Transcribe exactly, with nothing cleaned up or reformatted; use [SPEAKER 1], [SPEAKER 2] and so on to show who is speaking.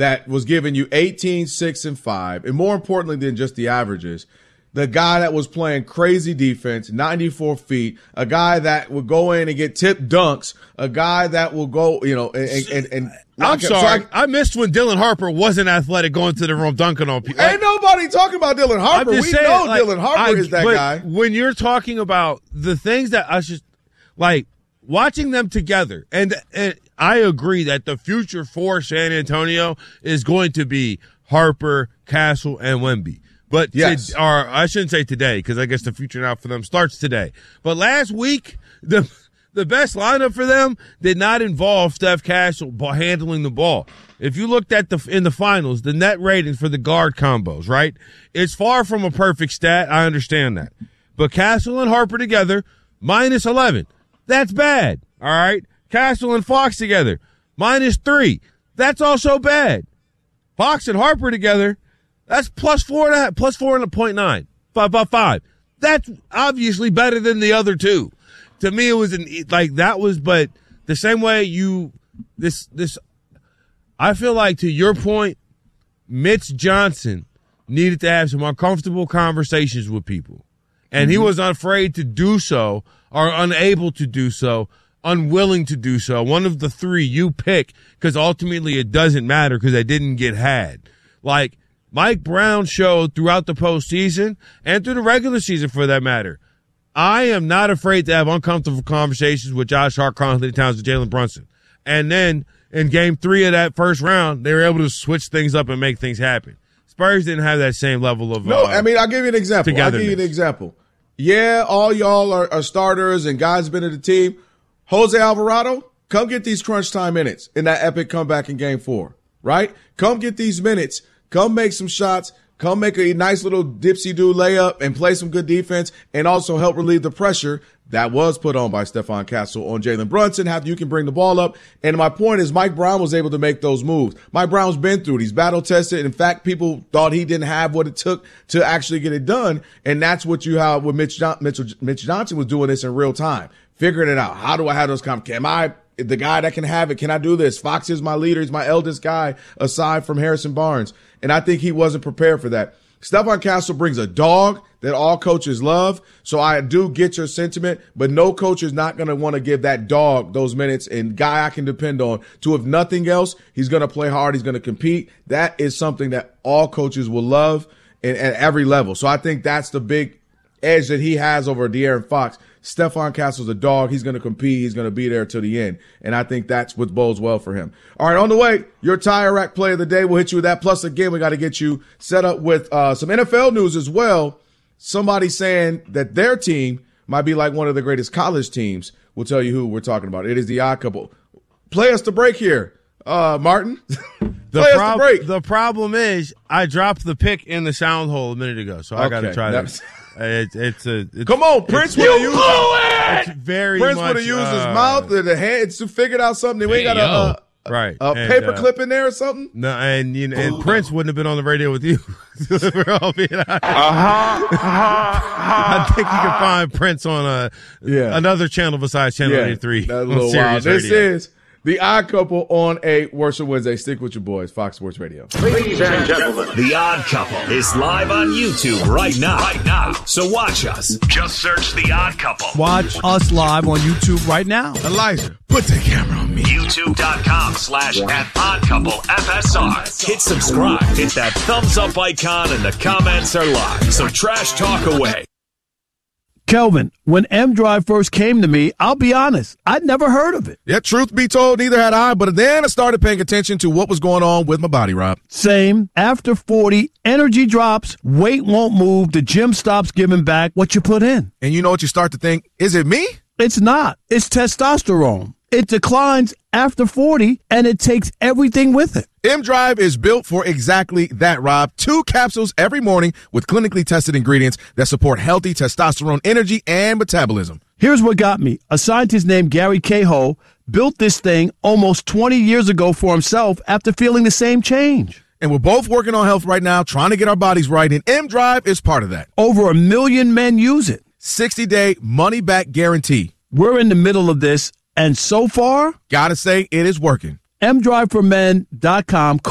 [SPEAKER 1] that was giving you eighteen, six, and five, and more importantly than just the averages, the guy that was playing crazy defense, ninety-four feet, a guy that would go in and get tipped dunks, a guy that will go, you know, and and, and
[SPEAKER 2] I'm sorry, so I, I missed when Dylan Harper wasn't athletic going to the room dunking on people.
[SPEAKER 1] Ain't like, nobody talking about Dylan Harper. We saying, know like, Dylan Harper I, is that guy.
[SPEAKER 2] When you're talking about the things that I should like watching them together, and, and I agree that the future for San Antonio is going to be Harper, Castle, and Wemby. But
[SPEAKER 1] yes.
[SPEAKER 2] to, or I shouldn't say today because I guess the future now for them starts today. But last week, the the best lineup for them did not involve Steph Castle handling the ball. If you looked at the in the finals, the net ratings for the guard combos, right? It's far from a perfect stat. I understand that. But Castle and Harper together, minus eleven. That's bad. All right. Castle and Fox together, minus three. That's also bad. Fox and Harper together, that's plus four and a half, plus four and a point nine, five about five. That's obviously better than the other two. To me, it was an, like that was, but the same way you, this, this, I feel like to your point, Mitch Johnson needed to have some uncomfortable conversations with people. And mm-hmm. he was afraid to do so or unable to do so, unwilling to do so. One of the three you pick because ultimately it doesn't matter because they didn't get had. Like, Mike Brown showed throughout the postseason and through the regular season for that matter. I am not afraid to have uncomfortable conversations with Josh Hart, Karl-Anthony Towns, and Jalen Brunson. And then in game three of that first round, they were able to switch things up and make things happen. Spurs didn't have that same level of
[SPEAKER 1] No,
[SPEAKER 2] uh,
[SPEAKER 1] I mean, I'll give you an example. I'll give you an example. Yeah, all y'all are, are starters and guys been in the team. Jose Alvarado, come get these crunch time minutes in that epic comeback in game four, right? Come get these minutes. Come make some shots. Come make a nice little dipsy-do layup and play some good defense and also help relieve the pressure that was put on by Stephon Castle on Jalen Brunson. How you can bring the ball up. And my point is Mike Brown was able to make those moves. Mike Brown's been through it. He's battle-tested. In fact, people thought he didn't have what it took to actually get it done. And that's what you have with Mitch, John- Mitchell, Mitch Johnson was doing this in real time, figuring it out. How do I have those conversations? Am I the guy that can have it? Can I do this? Fox is my leader. He's my eldest guy aside from Harrison Barnes. And I think he wasn't prepared for that. Stephon Castle brings a dog that all coaches love. So I do get your sentiment, but no coach is not going to want to give that dog those minutes and guy I can depend on to, if nothing else, he's going to play hard. He's going to compete. That is something that all coaches will love and, at every level. So I think that's the big edge that he has over De'Aaron Fox. Stephon Castle's a dog. He's going to compete. He's going to be there till the end. And I think that's what bodes well for him. All right, on the way, your Tire Rack play of the day. We'll hit you with that. Plus, again, we got to get you set up with uh, some N F L news as well. Somebody saying that their team might be like one of the greatest college teams. We'll tell you who we're talking about. It is the Odd Couple. Play us the break here, uh, Martin.
[SPEAKER 2] The,
[SPEAKER 1] Play
[SPEAKER 2] prob-
[SPEAKER 1] us the break.
[SPEAKER 2] The problem is I dropped the pick in the sound hole a minute ago, so I
[SPEAKER 1] okay.
[SPEAKER 2] got to try
[SPEAKER 1] That's-
[SPEAKER 2] that. It, it's a it's,
[SPEAKER 1] Come on, Prince would have used
[SPEAKER 2] it. It's very
[SPEAKER 1] Prince
[SPEAKER 2] much,
[SPEAKER 1] would have used
[SPEAKER 2] uh,
[SPEAKER 1] his mouth and the hands to figure out something. We ain't got a, a,
[SPEAKER 2] right.
[SPEAKER 1] a
[SPEAKER 2] and,
[SPEAKER 1] paper
[SPEAKER 2] uh,
[SPEAKER 1] clip in there or something.
[SPEAKER 2] No, and you know, and Prince wouldn't have been on the radio with you. We're all being honest.
[SPEAKER 3] Uh-huh, uh-huh,
[SPEAKER 2] I think you can find Prince on a
[SPEAKER 1] Yeah.
[SPEAKER 2] another channel besides Channel
[SPEAKER 1] Yeah,
[SPEAKER 2] eighty-three.
[SPEAKER 1] that's a little
[SPEAKER 2] on
[SPEAKER 1] wild.
[SPEAKER 2] Sirius
[SPEAKER 1] This
[SPEAKER 2] Radio.
[SPEAKER 1] is the Odd Couple on a Worship Wednesday. Stick with your boys, Fox Sports Radio.
[SPEAKER 3] Ladies and gentlemen,
[SPEAKER 4] The Odd Couple is live on YouTube right now. Right now. So watch us. Just search The Odd Couple.
[SPEAKER 5] Watch us live on YouTube right now.
[SPEAKER 2] Elijah, put the camera on me.
[SPEAKER 4] YouTube.com slash at Odd Couple F S R. Hit subscribe. Hit that thumbs up icon and the comments are live. So trash talk away.
[SPEAKER 5] Kelvin, when M-Drive first came to me, I'll be honest, I'd never heard of it.
[SPEAKER 6] Yeah, truth be told, neither had I, but then I started paying attention to what was going on with my body, Rob.
[SPEAKER 5] Same. After forty, energy drops, weight won't move, the gym stops giving back what you put in.
[SPEAKER 6] And you know what you start to think? Is it me?
[SPEAKER 5] It's not. It's testosterone. It declines after forty, and it takes everything with it.
[SPEAKER 6] M-Drive is built for exactly that, Rob. Two capsules every morning with clinically tested ingredients that support healthy testosterone energy and metabolism.
[SPEAKER 5] Here's what got me. A scientist named Gary Cahill built this thing almost twenty years ago for himself after feeling the same change.
[SPEAKER 6] And we're both working on health right now, trying to get our bodies right, and M-Drive is part of that.
[SPEAKER 5] Over a million men use it.
[SPEAKER 6] sixty-day money-back guarantee.
[SPEAKER 5] We're in the middle of this, and so far,
[SPEAKER 6] Gotta say, it is working.
[SPEAKER 5] M drive for men dot com.